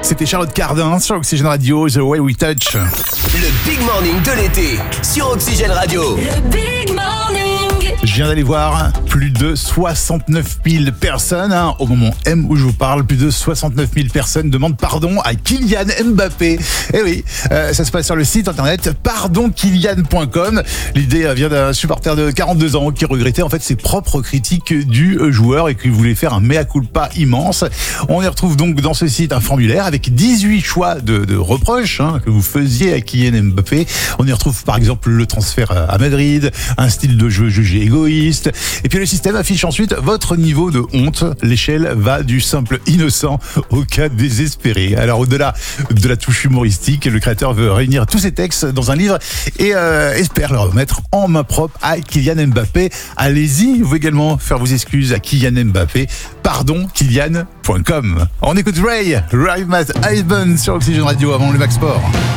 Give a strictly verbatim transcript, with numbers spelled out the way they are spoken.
C'était Charlotte Cardin sur Oxygène Radio, The Way We Touch. Le Big Morning de l'été sur Oxygène Radio. Le Big Morning. Je viens d'aller voir plus de soixante-neuf mille personnes, hein, au moment M où je vous parle, plus de soixante-neuf mille personnes demandent pardon à Kylian Mbappé. Eh oui, euh, ça se passe sur le site internet pardon kylian point com. L'idée vient d'un supporter de quarante-deux ans qui regrettait en fait ses propres critiques du joueur et qui voulait faire un mea culpa immense. On y retrouve donc dans ce site un formulaire avec dix-huit choix de, de reproches hein, que vous faisiez à Kylian Mbappé. On y retrouve par exemple le transfert à Madrid, un style de jeu jugé égoïste. Et puis le système affiche ensuite votre niveau de honte. L'échelle va du simple innocent au cas désespéré. Alors au-delà de la touche humoristique, le créateur veut réunir tous ces textes dans un livre et euh, espère le remettre en main propre à Kylian Mbappé. Allez-y, vous pouvez également faire vos excuses à Kylian Mbappé. Pardon kylian point com. On écoute Ray, Ray Matt Iceburn sur Oxygène Radio avant le Max Sport.